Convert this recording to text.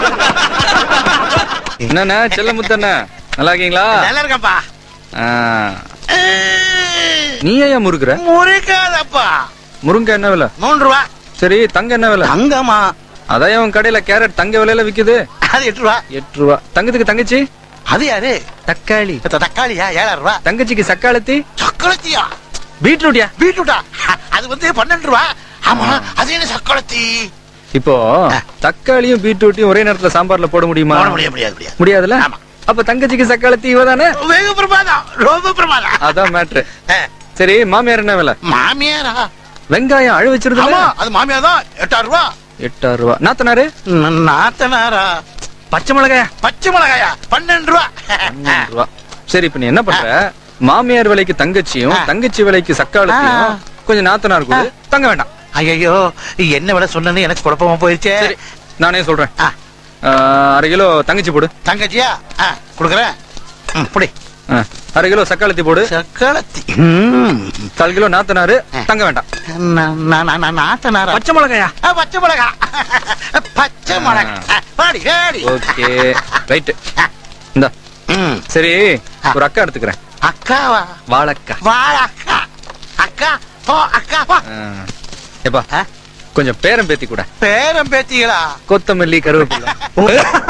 என்னண்ணா செல்ல முத்தண்ணா நல்லா இருக்கீங்களா? நல்லா இருக்கப்பா. நீ ஏன் முறுக்குற? முறுக்காதப்பா. முருங்கை என்ன விலை? 3 ரூபா. சரி தங்க என்ன விலை? தங்கமா? அதான் உன் கடையில கேரட் தங்க விலையில விக்குது. அது 8 ரூபா. 8 ரூபா. தங்கத்துக்கு தங்கச்சி? அது யாரு? தக்காளி. தக்காளியா? 7 ரூபா. தங்கச்சிக்கு சக்காளத்தி? சக்காளத்தியா? பீட்ரூட்யா? பீட்ரூட்டா? அது வந்து 12 ரூபா. ஆமா, அது என்ன சக்காளத்தி? இப்போ தக்காளியும் பீட்ரூட்டையும் ஒரே நேரத்துல சாம்பார்ல போட முடியுமா? முடியாது. முடியாதுல? அப்ப தங்கச்சிக்கு சக்காளத்தி இவதானே? வெகு பிரமாதம், ரொம்ப பிரமாதம். அதான் மேட்ரு. சரி மாமியார் என்ன விலை? மாமியாரா? வெங்காயம் அழு வச்சிருது. ஆமா, அது மாமியார் தான். 8 ரூபா. 8 ரூபா. நாத்தனாரு? நாத்தனாரா? பச்சை மிளகாயா? பச்சை மிளகாயா? 12 ரூபா. 12 ரூபா. சரி இப்ப நீ என்ன பண்ற? மாமியார் விலைக்கு தங்கச்சியும் தங்கச்சி விலைக்கு சக்காளத்தியும் கொஞ்சம் நாத்தனார் கூட தங்க வேண்டாம். ஐயோ, என்ன விலை சொன்னு எனக்கு குழப்பமா போயிருச்சே. நானே சொல்றேன். 1/2 கிலோ தங்கச்சி போடு. தங்கச்சியா? குடுக்கறேன். புடி. 1/2 கிலோ சக்காளத்தி போடு. சக்காளத்தி. 1/4 கிலோ நாத்தனாரு தங்க வேண்டாம். நாத்தனாரா? பச்சை மிளகாயா? பச்சை மிளகா. பச்சை மிளகா. பாடி பாடி. Okay right. இந்த சரி ஒரு அக்கா எடுத்துக்கிறேன். அக்காவா? வாழக்கா. வாழக்கா. அக்கா. ஓ அக்கா. எப்பா கொஞ்சம் பேரம் பேத்தி கூட. பேரம் பேத்திகளா? கொத்தமல்லி கருவேப்பிலை.